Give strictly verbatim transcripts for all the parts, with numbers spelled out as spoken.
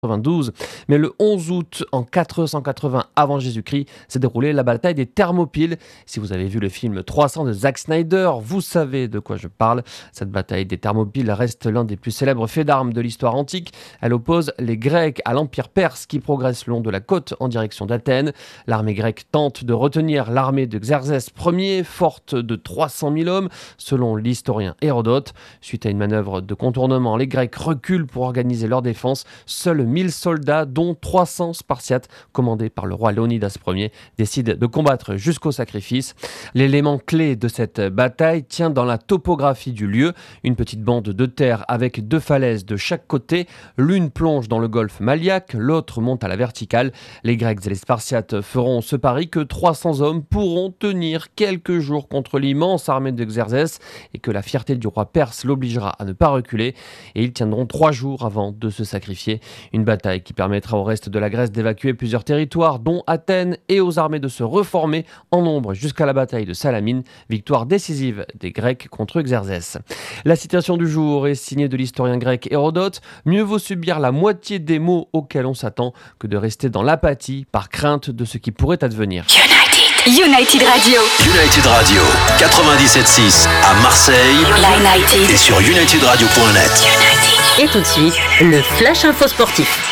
quatre-vingt-douze, mais le onze août en quatre cent quatre-vingts avant Jésus-Christ s'est déroulée la bataille des Thermopyles. Si vous avez vu le film trois cents de Zack Snyder, vous savez de quoi je parle. Cette bataille des Thermopyles reste l'un des plus célèbres faits d'armes de l'histoire antique. Elle oppose les Grecs à l'Empire perse qui progresse le long de la côte en direction d'Athènes. L'armée grecque tente de retenir l'armée de Xerxès Ier, forte de trois cent mille hommes, selon l'historien Hérodote. Suite à une manœuvre de contournement, les Grecs reculent pour organiser leur défense. Seuls mille soldats, dont trois cents Spartiates, commandés par le roi Léonidas Ier, décident de combattre jusqu'au sacrifice. L'élément clé de cette bataille tient dans la topographie du lieu. Une petite bande de terre avec deux falaises de chaque côté. L'une plonge dans le golfe Maliaque, l'autre monte à la verticale. Les Grecs et les Spartiates feront ce pari que trois cents hommes pourront tenir quelques jours contre l'immense armée de Xerxès et que la fierté du roi perse l'obligera à ne pas reculer. Et ils tiendront trois jours avant de se sacrifier. Une bataille qui permettra au reste de la Grèce d'évacuer plusieurs territoires, dont Athènes, et aux armées de se reformer en nombre jusqu'à la bataille de Salamine, victoire décisive des Grecs contre Xerxès. La citation du jour est signée de l'historien grec Hérodote. Mieux vaut subir la moitié des maux auxquels on s'attend que de rester dans l'apathie par crainte de ce qui pourrait advenir. United, United Radio. United Radio, quatre-vingt-dix-sept six à Marseille. United. Et sur united radio point net. Et tout de suite, le Flash Info Sportif.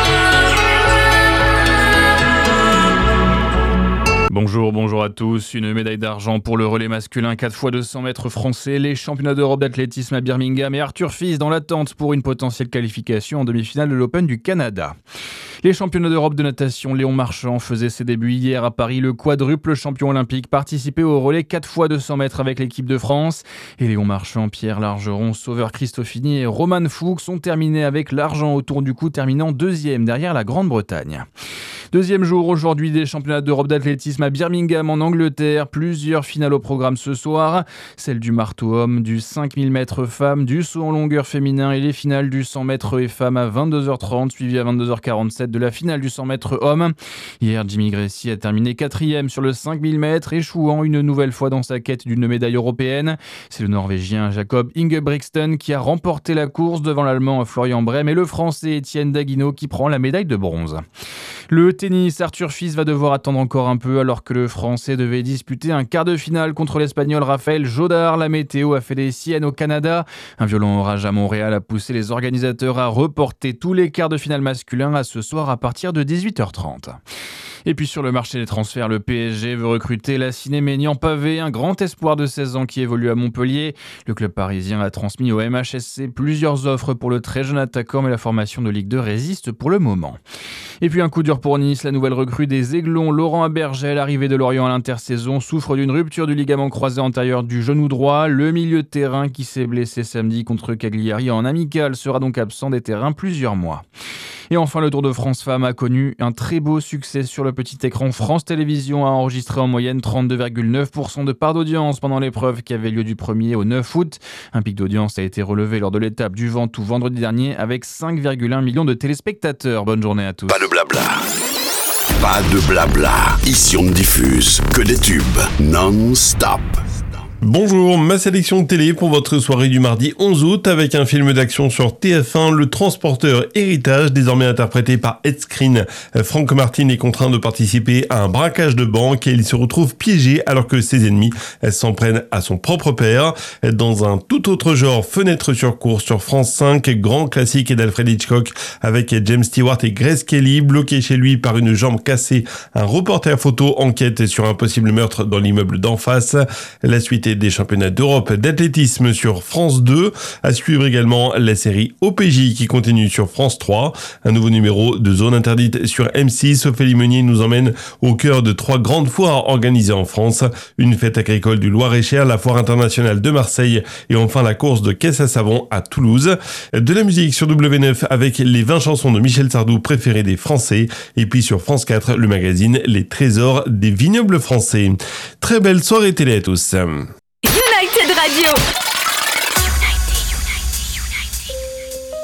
Bonjour, bonjour à tous. Une médaille d'argent pour le relais masculin quatre fois deux cents mètres français. Les championnats d'Europe d'athlétisme à Birmingham et Arthur Fils dans l'attente pour une potentielle qualification en demi-finale de l'Open du Canada. Les championnats d'Europe de natation, Léon Marchand faisait ses débuts hier à Paris. Le quadruple champion olympique participait au relais quatre fois deux cents mètres avec l'équipe de France. Et Léon Marchand, Pierre Largeron, Sauveur Christofini et Roman Fuchs ont terminé avec l'argent autour du cou, terminant deuxième derrière la Grande-Bretagne. Deuxième jour aujourd'hui des championnats d'Europe d'athlétisme à Birmingham en Angleterre. Plusieurs finales au programme ce soir. Celle du marteau homme, du cinq mille mètres femmes, du saut en longueur féminin et les finales du cent mètres et femmes à vingt-deux heures trente, suivi à vingt-deux heures quarante-sept de la finale du cent mètres hommes. Hier, Jimmy Gressy a terminé quatrième sur le cinq mille mètres, échouant une nouvelle fois dans sa quête d'une médaille européenne. C'est le Norvégien Jacob Ingebrigtsen qui a remporté la course devant l'Allemand Florian Brem et le Français Étienne Daguineau qui prend la médaille de bronze. Le tennis, Arthur Fils va devoir attendre encore un peu alors que le Français devait disputer un quart de finale contre l'Espagnol Raphaël Jodard. La météo a fait des siennes au Canada. Un violent orage à Montréal a poussé les organisateurs à reporter tous les quarts de finale masculins à ce soir à partir de dix-huit heures trente. Et puis sur le marché des transferts, le P S G veut recruter Lassine Maignan Pavé, un grand espoir de seize ans qui évolue à Montpellier. Le club parisien a transmis au M H S C plusieurs offres pour le très jeune attaquant, mais la formation de Ligue deux résiste pour le moment. Et puis un coup dur pour Nice, la nouvelle recrue des Aiglons, Laurent Abergel, arrivé de Lorient à l'intersaison, souffre d'une rupture du ligament croisé antérieur du genou droit. Le milieu de terrain qui s'est blessé samedi contre Cagliari en amical sera donc absent des terrains plusieurs mois. Et enfin, le Tour de France Femmes a connu un très beau succès sur le petit écran. France Télévisions a enregistré en moyenne trente-deux virgule neuf pour cent de part d'audience pendant l'épreuve qui avait lieu du premier au neuf août. Un pic d'audience a été relevé lors de l'étape du Ventoux vendredi dernier avec cinq virgule un millions de téléspectateurs. Bonne journée à tous. Pas de blabla. Pas de blabla. Ici on ne diffuse que des tubes non-stop. Bonjour, ma sélection télé pour votre soirée du mardi onze août avec un film d'action sur T F un, Le Transporteur Héritage, désormais interprété par Ed Skrein. Frank Martin est contraint de participer à un braquage de banque et il se retrouve piégé alors que ses ennemis s'en prennent à son propre père. Dans un tout autre genre, Fenêtre sur course sur France cinq, grand classique d'Alfred Hitchcock avec James Stewart et Grace Kelly, bloqué chez lui par une jambe cassée. Un reporter photo enquête sur un possible meurtre dans l'immeuble d'en face. La suite des championnats d'Europe d'athlétisme sur France deux. À suivre également la série O P J qui continue sur France trois. Un nouveau numéro de Zone Interdite sur M six. Ophélie Meunier nous emmène au cœur de trois grandes foires organisées en France. Une fête agricole du Loir-et-Cher, la foire internationale de Marseille et enfin la course de caisse à savon à Toulouse. De la musique sur W neuf avec les vingt chansons de Michel Sardou préférées des Français. Et puis sur France quatre, le magazine Les Trésors des vignobles français. Très belle soirée télé à tous. United Radio.